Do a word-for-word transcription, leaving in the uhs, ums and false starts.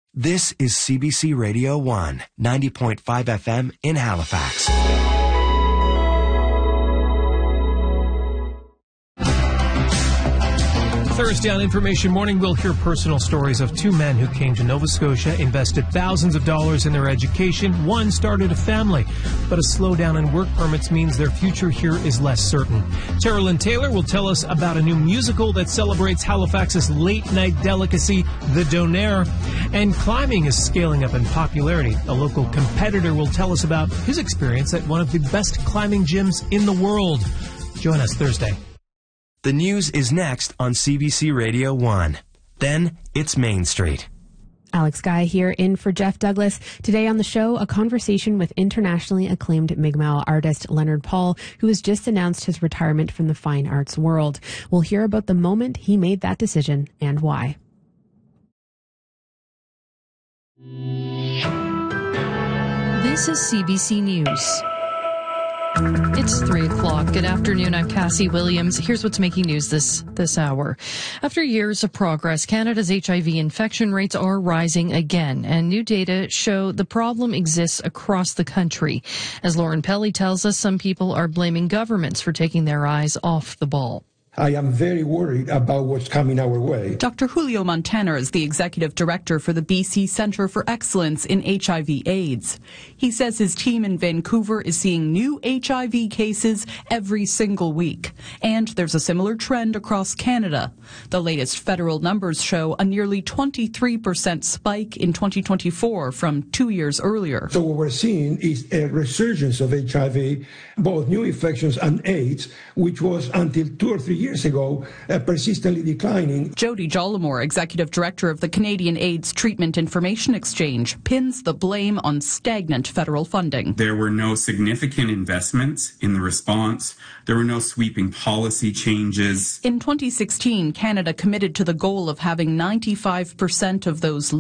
This is C B C Radio one, ninety point five F M in Halifax. Thursday on Information Morning, we'll hear personal stories of two men who came to Nova Scotia, invested thousands of dollars in their education. One started a family, but a slowdown in work permits means their future here is less certain. Tara Lynn Taylor will tell us about a new musical that celebrates Halifax's late-night delicacy, the Donair. And climbing is scaling up in popularity. A local competitor will tell us about his experience at one of the best climbing gyms in the world. Join us Thursday. The news is next on C B C Radio one. Then it's Main Street. Alex Guy here in for Jeff Douglas. Today on the show, a conversation with internationally acclaimed Mi'kmaq artist Leonard Paul, who has just announced his retirement from the fine arts world. We'll hear about the moment he made that decision and why. This is C B C News. It's three o'clock. Good afternoon. I'm Cassie Williams. Here's what's making news this, this hour. After years of progress, Canada's H I V infection rates are rising again, and new data show the problem exists across the country. As Lauren Pelly tells us, some people are blaming governments for taking their eyes off the ball. I am very worried about what's coming our way. Doctor Julio Montana is the executive director for the B C Centre for Excellence in H I V AIDS. He says his team in Vancouver is seeing new H I V cases every single week. And there's a similar trend across Canada. The latest federal numbers show a nearly twenty-three percent spike in twenty twenty-four from two years earlier. So what we're seeing is a resurgence of H I V, both new infections and AIDS, which was until two or three years ago, uh, persistently declining. Jody Jollimore, executive director of the Canadian AIDS Treatment Information Exchange, pins the blame on stagnant federal funding. There were no significant investments in the response. There were no sweeping policy changes. In twenty sixteen, Canada committed to the goal of having ninety-five percent of those